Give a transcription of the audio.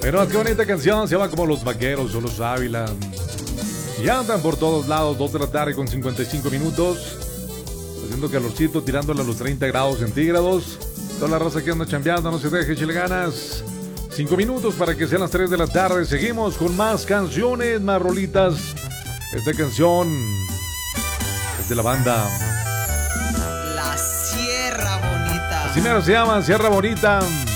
Pero qué bonita canción, se llama Como los Vaqueros o los Ávila. Y andan por todos lados, 2 de la tarde con 55 minutos. Haciendo calorcito, tirándole a los 30 grados centígrados. Toda la raza que anda chambeando, no se deje, chile ganas. 5 minutos para que sean las 3 de la tarde. Seguimos con más canciones, más rolitas. Esta canción es de la banda La Sierra Bonita. Así mero se llama, Sierra Bonita.